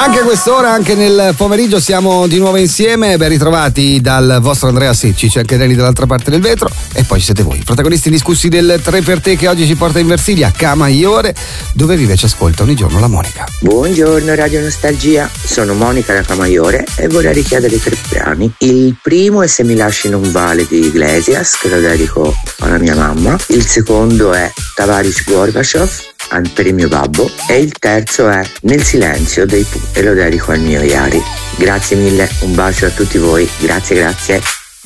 Anche a quest'ora, anche nel pomeriggio siamo di nuovo insieme, ben ritrovati dal vostro Andrea Secci, c'è anche Dani dall'altra parte del vetro e poi ci siete voi, protagonisti indiscussi del 3 per te che oggi ci porta in Versilia, Camaiore, dove vive e ci ascolta ogni giorno la Monica. Buongiorno Radio Nostalgia, sono Monica da Camaiore e vorrei richiedere 3 brani. Il primo è Se mi lasci non vale di Iglesias, che lo dedico alla mia mamma. Il secondo è Tavares Gorbachev per il mio babbo e il terzo è Nel silenzio dei Pooh e lo dedico al mio Iari. Grazie mille, un bacio a tutti voi, grazie.